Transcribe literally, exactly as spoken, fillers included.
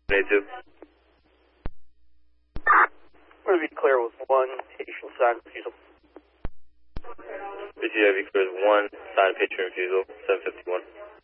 eighty-two. We're going to be clear with one, station sign refusal. B T I V clear with one, sign pitch refusal, seven fifty-one.